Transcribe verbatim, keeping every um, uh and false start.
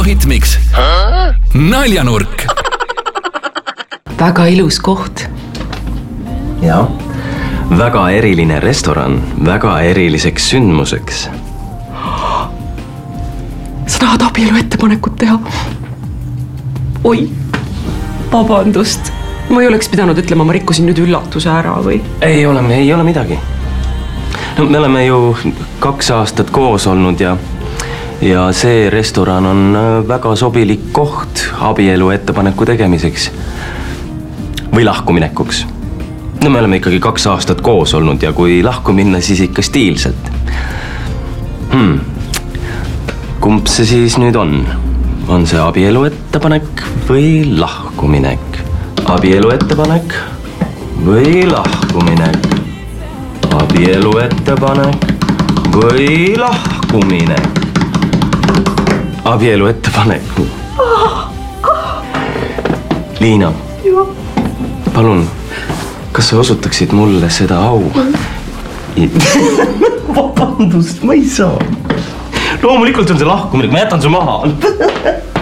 Hitmix. Naljanurk. Väga ilus koht. Ja, väga eriline restoran, väga eriliseks sündmuseks. Sa tahad abielu ettepanekut teha? Oi, vabandust. Ma ei oleks pidanud ütlema, ma rikkusin nüüd üllatuse ära või? Ei ole, ei ole midagi. No, me oleme ju kaks aastat koos olnud ja, ja see restoran on väga sobilik koht abielu ettepaneku tegemiseks. Või lahkuminekuks. No me oleme ikkagi kaks aastat koos olnud ja kui lahku minna, siis ikka stiilselt. Hmm. Kumb see siis nüüd on? On see abielu ettepanek või lahkuminek? Abielu ettepanek või lahkuminek? Abielu ettepanek või lahkuminek? Abielu ettepanek. Liina, palun, kas sa osutaksid mulle seda au? Vabandust, ma ei saa. Loomulikult on see lahkuminek, ma jätan su maha.